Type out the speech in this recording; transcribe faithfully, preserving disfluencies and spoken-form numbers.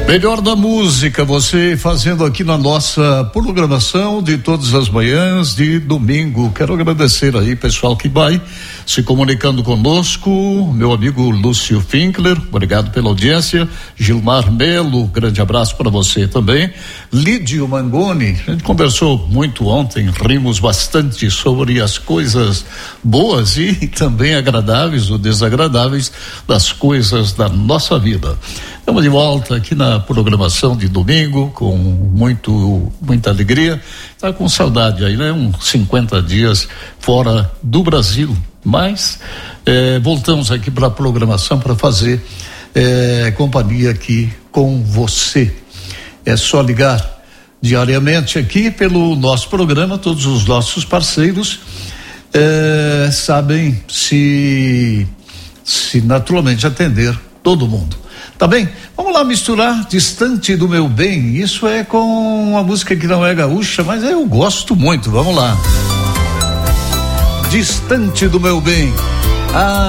Melhor da música, você fazendo aqui na nossa programação de todas as manhãs de domingo. Quero agradecer aí, pessoal que vai se comunicando conosco, meu amigo Lúcio Finkler, obrigado pela audiência. Gilmar Melo, grande abraço para você também. Lídio Mangoni, a gente conversou muito ontem, rimos bastante sobre as coisas boas e também agradáveis ou desagradáveis das coisas da nossa vida. Estamos de volta aqui na programação de domingo com muito, muita alegria. Tá com saudade aí, né? Uns cinquenta dias fora do Brasil, mas eh, voltamos aqui para a programação para fazer eh, companhia aqui com você. É só ligar diariamente aqui pelo nosso programa, todos os nossos parceiros eh, sabem se, se naturalmente atender todo mundo. Tá bem? Vamos lá misturar Distante do Meu Bem. Isso é com uma música que não é gaúcha, mas eu gosto muito. Vamos lá. Distante do Meu Bem. Ah,